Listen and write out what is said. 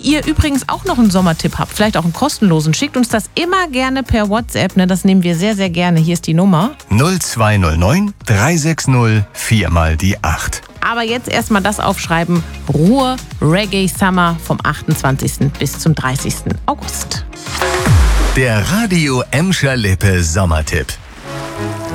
ihr übrigens auch noch einen Sommertipp habt, vielleicht auch einen kostenlosen, schickt uns das immer gerne per WhatsApp. Ne? Das nehmen wir sehr, sehr gerne. Hier ist die Nummer 0209 360 4 mal die 8. Aber jetzt erstmal das aufschreiben. Ruhr Reggae Summer vom 28. bis zum 30. August. Der Radio Emscher Lippe Sommertipp.